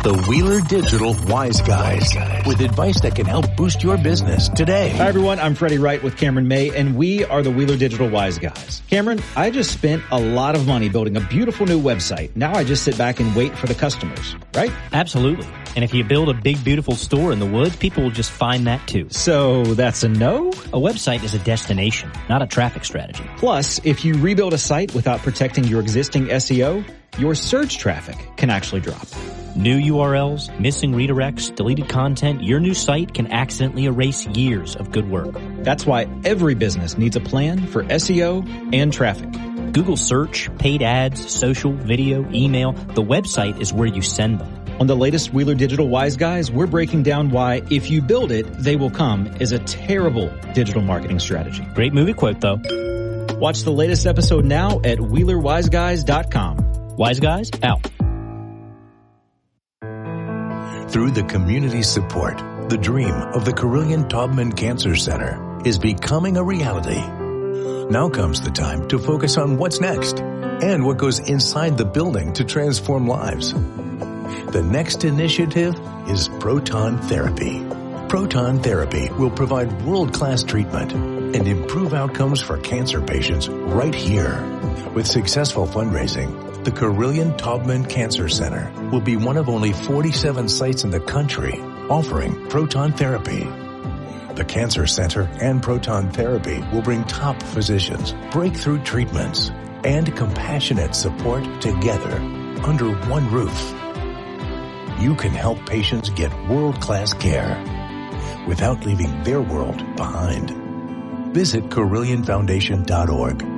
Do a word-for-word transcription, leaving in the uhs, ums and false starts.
The Wheeler Digital Wise Guys, with advice that can help boost your business today. Hi, everyone. I'm Freddie Wright with Cameron May, and we are the Wheeler Digital Wise Guys. Cameron, I just spent a lot of money building a beautiful new website. Now I just sit back and wait for the customers, right? Absolutely. And if you build a big, beautiful store in the woods, people will just find that too. So that's a no? A website is a destination, not a traffic strategy. Plus, if you rebuild a site without protecting your existing S E O, your search traffic can actually drop. New U R Ls, missing redirects, deleted content, your new site can accidentally erase years of good work. That's why every business needs a plan for S E O and traffic. Google search, paid ads, social, video, email, the website is where you send them. On the latest Wheeler Digital Wise Guys, we're breaking down why if you build it, they will come is a terrible digital marketing strategy. Great movie quote, though. Watch the latest episode now at wheeler wise guys dot com. Wise Guys, out. Through the community support, the dream of the Carilion Taubman Cancer Center is becoming a reality. Now comes the time to focus on what's next and what goes inside the building to transform lives. The next initiative is proton therapy. Proton therapy will provide world-class treatment and improve outcomes for cancer patients right here. With successful fundraising, the Carilion Taubman Cancer Center will be one of only forty-seven sites in the country offering proton therapy. The Cancer Center and proton therapy will bring top physicians, breakthrough treatments, and compassionate support together under one roof. You can help patients get world-class care without leaving their world behind. Visit Carilion Foundation dot org